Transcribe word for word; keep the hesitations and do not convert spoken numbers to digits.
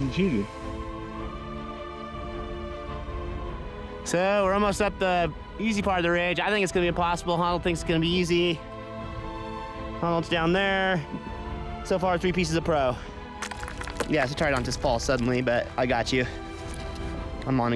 you cheated. So we're almost up the easy part of the ridge. I think it's gonna be impossible. Honnold thinks it's gonna be easy. Honnold's down there. So far, three pieces of pro. Yeah, so try not to just fall suddenly, but I got you. I'm on